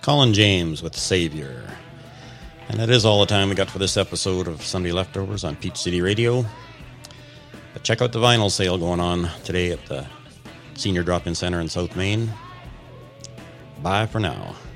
Colin James with Savior. And that is all the time we got for this episode of Sunday Leftovers on Peach City Radio. But check out the vinyl sale going on today at the Senior Drop-In Center in South Main. Bye for now.